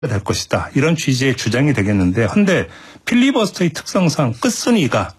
될 것이다. 이런 취지의 주장이 되겠는데, 근데 필리버스터의 특성상 끝순위가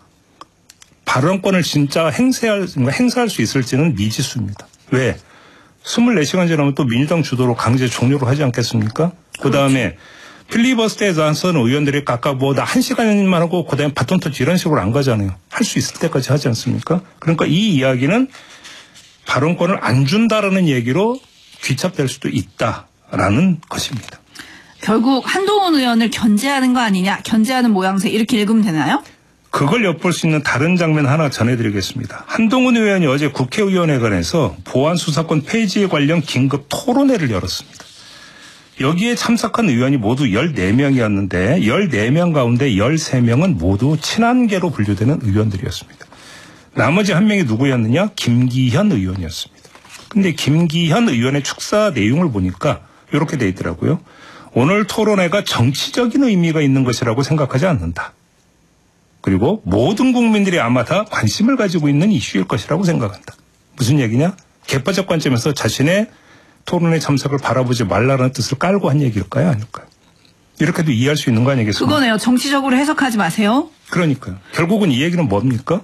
발언권을 진짜 행사할 수 있을지는 미지수입니다. 왜? 24시간 지나면 또 민주당 주도로 강제 종료를 하지 않겠습니까? 그다음에 필리버스터에 나서는 의원들이 각각 뭐 나 1시간만 하고 그다음에 바톤 터치 이런 식으로 안 가잖아요. 할 수 있을 때까지 하지 않습니까? 그러니까 이 이야기는 발언권을 안 준다라는 얘기로 귀착될 수도 있다라는 것입니다. 결국 한동훈 의원을 견제하는 거 아니냐, 견제하는 모양새 이렇게 읽으면 되나요? 그걸 엿볼 수 있는 다른 장면 하나 전해드리겠습니다. 한동훈 의원이 어제 국회의원회관에서 보안수사권 폐지에 관련 긴급 토론회를 열었습니다. 여기에 참석한 의원이 모두 14명이었는데 14명 가운데 13명은 모두 친한계로 분류되는 의원들이었습니다. 나머지 한 명이 누구였느냐? 김기현 의원이었습니다. 근데 김기현 의원의 축사 내용을 보니까 이렇게 돼 있더라고요. 오늘 토론회가 정치적인 의미가 있는 것이라고 생각하지 않는다. 그리고 모든 국민들이 아마 다 관심을 가지고 있는 이슈일 것이라고 생각한다. 무슨 얘기냐? 개파적 관점에서 자신의 토론회 참석을 바라보지 말라는 뜻을 깔고 한 얘기일까요? 아닐까요? 이렇게도 이해할 수 있는 거 아니겠습니까? 그거네요. 정치적으로 해석하지 마세요. 그러니까요. 결국은 이 얘기는 뭡니까?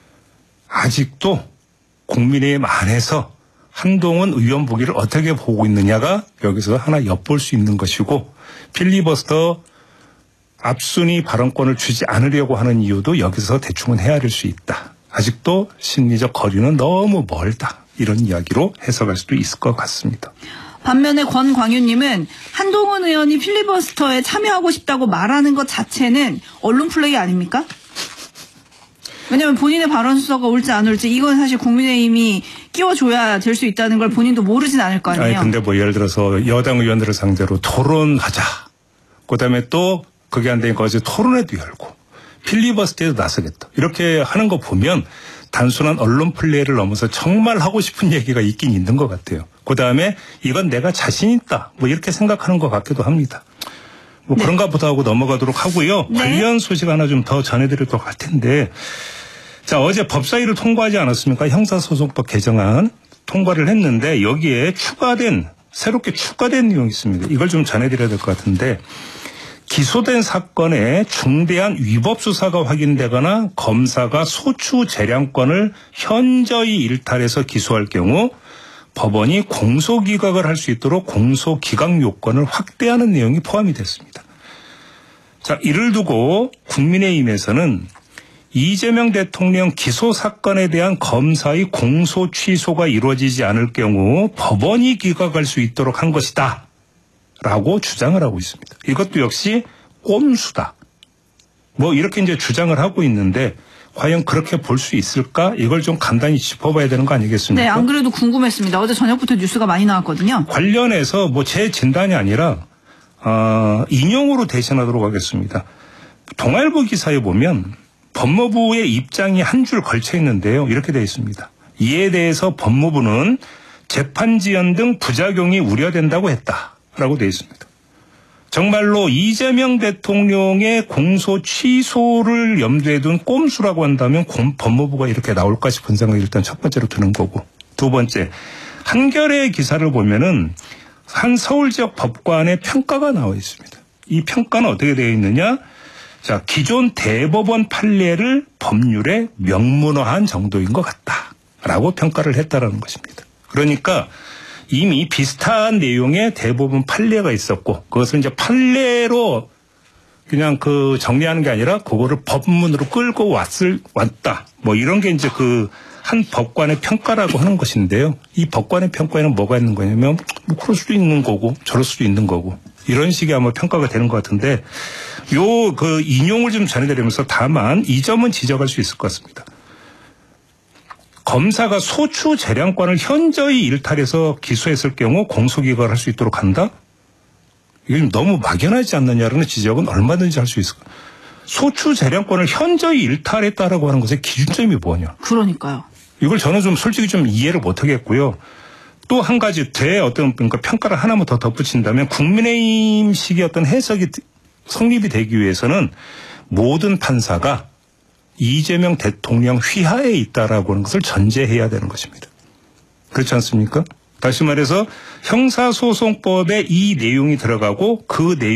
아직도 국민의힘 안에서 한동훈 의원 보기를 어떻게 보고 있느냐가 여기서 하나 엿볼 수 있는 것이고, 필리버스터 앞순위 발언권을 주지 않으려고 하는 이유도 여기서 대충은 헤아릴 수 있다. 아직도 심리적 거리는 너무 멀다. 이런 이야기로 해석할 수도 있을 것 같습니다. 반면에 권광윤님은 한동훈 의원이 필리버스터에 참여하고 싶다고 말하는 것 자체는 언론 플레이 아닙니까? 왜냐하면 본인의 발언 수사가 올지 안 올지 이건 사실 국민의힘이 끼워줘야 될 수 있다는 걸 본인도 모르진 않을 거 아니에요. 근데 뭐 예를 들어서 여당 의원들을 상대로 토론하자. 그다음에 또 그게 안 되니까 어제 토론회도 열고 필리버스터에도 나서겠다. 이렇게 하는 거 보면 단순한 언론 플레이를 넘어서 정말 하고 싶은 얘기가 있긴 있는 것 같아요. 그다음에 이건 내가 자신 있다. 뭐 이렇게 생각하는 것 같기도 합니다. 뭐 그런가 보다 하고 넘어가도록 하고요. 네. 관련 소식 하나 좀 더 전해드리도록 할 텐데, 자, 어제 법사위를 통과하지 않았습니까? 형사소송법 개정안 통과를 했는데 여기에 새롭게 추가된 내용이 있습니다. 이걸 좀 전해드려야 될 것 같은데, 기소된 사건에 중대한 위법 수사가 확인되거나 검사가 소추 재량권을 현저히 일탈해서 기소할 경우 법원이 공소기각을 할 수 있도록 공소기각 요건을 확대하는 내용이 포함이 됐습니다. 자, 이를 두고 국민의힘에서는 이재명 대통령 기소 사건에 대한 검사의 공소 취소가 이루어지지 않을 경우 법원이 기각할 수 있도록 한 것이다 라고 주장을 하고 있습니다. 이것도 역시 꼼수다. 뭐 이렇게 이제 주장을 하고 있는데 과연 그렇게 볼 수 있을까? 이걸 좀 간단히 짚어봐야 되는 거 아니겠습니까? 네, 안 그래도 궁금했습니다. 어제 저녁부터 뉴스가 많이 나왔거든요. 관련해서 뭐 제 진단이 아니라 인용으로 대신하도록 하겠습니다. 동아일보 기사에 보면 법무부의 입장이 한 줄 걸쳐 있는데요. 이렇게 되어 있습니다. 이에 대해서 법무부는 재판 지연 등 부작용이 우려된다고 했다라고 되어 있습니다. 정말로 이재명 대통령의 공소 취소를 염두에 둔 꼼수라고 한다면 법무부가 이렇게 나올까 싶은 생각이 일단 첫 번째로 드는 거고, 두 번째, 한겨레 기사를 보면은 한 서울 지역 법관의 평가가 나와 있습니다. 이 평가는 어떻게 되어 있느냐? 자, 기존 대법원 판례를 법률에 명문화한 정도인 것 같다라고 평가를 했다라는 것입니다. 그러니까 이미 비슷한 내용의 대법원 판례가 있었고 그것을 이제 판례로 그냥 정리하는 게 아니라 그거를 법문으로 끌고 왔다. 뭐 이런 게 이제 한 법관의 평가라고 하는 것인데요. 이 법관의 평가에는 뭐가 있는 거냐면 뭐 그럴 수도 있는 거고 저럴 수도 있는 거고 이런 식의 아마 평가가 되는 것 같은데, 인용을 좀 전해드리면서 다만 이 점은 지적할 수 있을 것 같습니다. 검사가 소추 재량권을 현저히 일탈해서 기소했을 경우 공소기각을 할 수 있도록 한다? 이게 좀 너무 막연하지 않느냐라는 지적은 얼마든지 할 수 있을 거예요. 소추 재량권을 현저히 일탈했다라고 하는 것의 기준점이 뭐냐? 그러니까요. 이걸 저는 좀 솔직히 좀 이해를 못 하겠고요. 또 한 가지 그러니까 평가를 하나만 더 덧붙인다면 국민의힘식의 어떤 해석이 성립이 되기 위해서는 모든 판사가 이재명 대통령 휘하에 있다라고 하는 것을 전제해야 되는 것입니다. 그렇지 않습니까? 다시 말해서 형사소송법에 이 내용이 들어가고 그 내용